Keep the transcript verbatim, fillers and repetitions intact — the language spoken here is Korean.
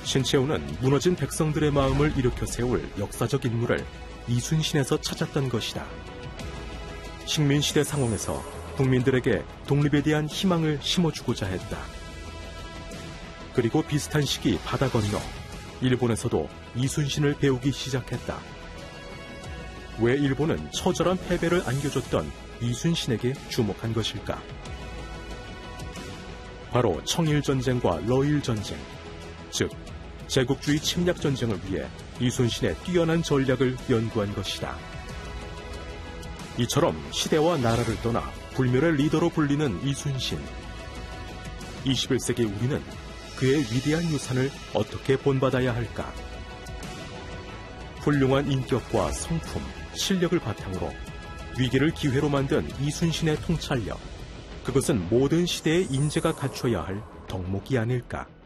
신채호는 무너진 백성들의 마음을 일으켜 세울 역사적 인물을 이순신에서 찾았던 것이다. 식민시대 상황에서 국민들에게 독립에 대한 희망을 심어주고자 했다. 그리고 비슷한 시기 바다 건너 일본에서도 이순신을 배우기 시작했다. 왜 일본은 처절한 패배를 안겨줬던 이순신에게 주목한 것일까? 바로 청일전쟁과 러일전쟁, 즉 제국주의 침략전쟁을 위해 이순신의 뛰어난 전략을 연구한 것이다. 이처럼 시대와 나라를 떠나 불멸의 리더로 불리는 이순신. 이십일 세기 우리는 그의 위대한 유산을 어떻게 본받아야 할까? 훌륭한 인격과 성품, 실력을 바탕으로 위기를 기회로 만든 이순신의 통찰력, 그것은 모든 시대의 인재가 갖춰야 할 덕목이 아닐까?